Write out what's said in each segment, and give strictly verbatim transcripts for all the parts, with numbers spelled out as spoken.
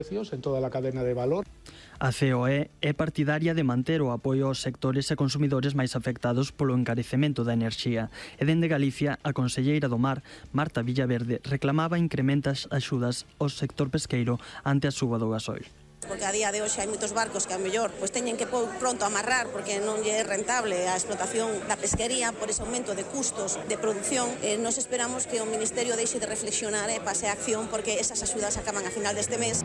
en toda la cadena de valor. A C O E é partidaria de manter o apoio aos sectores e consumidores máis afectados polo encarecemento da enerxía. E dende Galicia, a conselleira do Mar, Marta Villaverde, reclamaba incrementas axudas ao sector pesqueiro ante a suba do gasoil. Porque a día de hoxe hai moitos barcos que a mellor pois teñen que pôr pronto a amarrar porque non lle é rentable a explotación da pesquería por ese aumento de custos de produción. Eh, nos esperamos que o Ministerio deixe de reflexionar e pase a acción porque esas axudas acaban a final deste mes.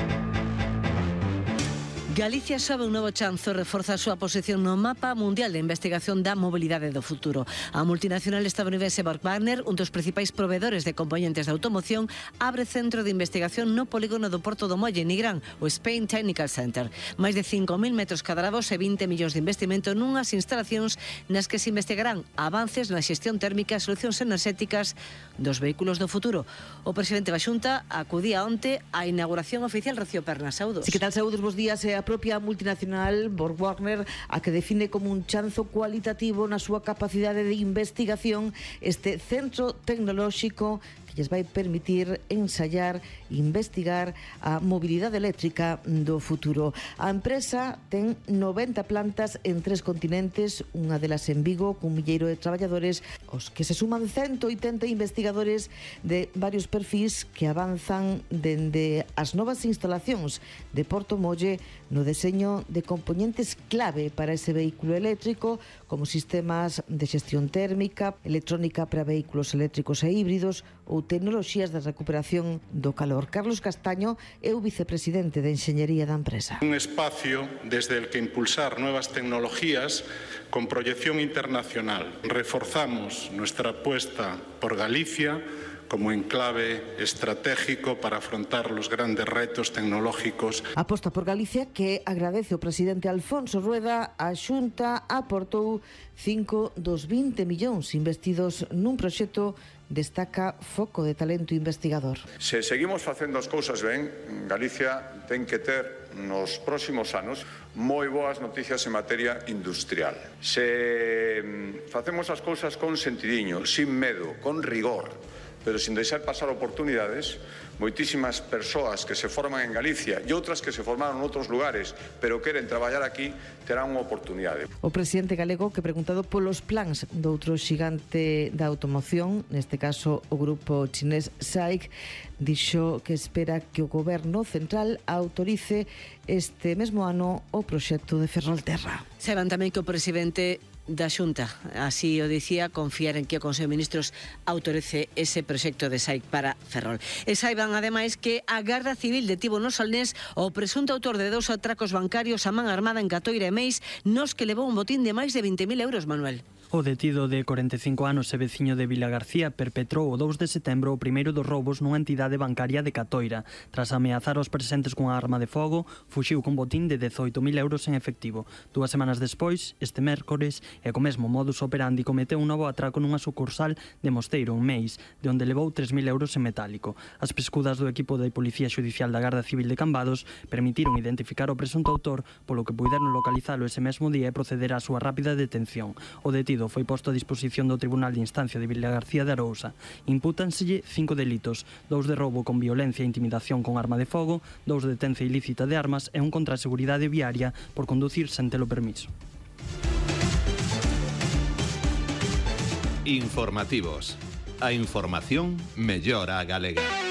Galicia sobe un novo chanzo e reforza a súa posición no mapa mundial de investigación da mobilidade do futuro. A multinacional estadounidense Borg-Warner, un dos principais proveedores de componentes de automoción, abre centro de investigación no polígono do Porto do Molle, Nigrán, o Spain Technical Center. Máis de cinco mil metros cadrados e vinte millóns de investimento nunhas instalacións nas que se investigarán avances na xestión térmica e solucións enerxéticas dos vehículos do futuro. O presidente da Xunta acudía onte á inauguración oficial. Rocío Pernas, saúdos. Sí, que tal, saúdos, bos días. E a propia multinacional Borg-Warner a que define como un chanzo cualitativo na súa capacidade de investigación este centro tecnolóxico que lles vai permitir ensayar e investigar a mobilidade eléctrica do futuro. A empresa ten noventa plantas en tres continentes, unha delas en Vigo, cun milleiro de traballadores, os que se suman ciento oitenta investigadores de varios perfís que avanzan dende as novas instalacións de Porto Molle no deseño de componentes clave para ese vehículo eléctrico, como sistemas de xestión térmica, electrónica para vehículos eléctricos e híbridos ou tecnoloxías de recuperación do calor. Carlos Castaño é o vicepresidente de Enxeñería da empresa. Un espacio desde el que impulsar nuevas tecnologías con proyección internacional. Reforzamos nuestra apuesta por Galicia como enclave estratégico para afrontar los grandes retos tecnológicos. Aposta por Galicia que agradece o presidente Alfonso Rueda. A Xunta aportou cinco dos vinte millóns investidos nun proxecto, destaca foco de talento investigador. Se seguimos facendo as cousas ben, Galicia ten que ter nos próximos anos moi boas noticias en materia industrial. Se facemos as cousas con sentidiño, sin medo, con rigor, pero sin deixar pasar oportunidades, moitísimas persoas que se forman en Galicia e outras que se formaron en outros lugares, pero queren traballar aquí, terán unha oportunidade. O presidente galego, que preguntado polos plans do outro xigante da automoción, neste caso o grupo chinés SAIC, dixo que espera que o goberno central autorice este mesmo ano o proxecto de Ferrolterra. Saben tamén que o presidente da Xunta, así o dicía, confiar en que o Consello de Ministros autorice ese proxecto de SAIC para Ferrol. E saiban, ademais, que a Garda Civil detivo no Salnés o presunto autor de dous atracos bancarios a man armada en Catoira e Meis, nos que levou un botín de máis de vinte mil euros, Manuel. O detido de corenta e cinco anos e veciño de Vilagarcía perpetrou o dous de setembro o primeiro dos roubos nunha entidade bancaria de Catoira. Tras ameazar aos presentes cunha arma de fogo, fuxiu con botín de dezoito mil euros en efectivo. Dúas semanas despois, este mércores, e co mesmo modus operandi, cometeu un novo atraco nunha sucursal de Mosteiro, en Meis, de onde levou tres mil euros en metálico. As pescudas do equipo da Policía Xudicial da Garda Civil de Cambados permitiron identificar o presunto autor, polo que puideron localizalo ese mesmo día e proceder á súa rápida detención. O detido foi posto a disposición do Tribunal de Instancia de Vilagarcía de Arousa. Impútanselle cinco delitos, dous de roubo con violencia e intimidación con arma de fogo, dous de detención ilícita de armas e un contra a seguridade viaria por conducir sen telo permiso. Informativos. A información mellora a galega.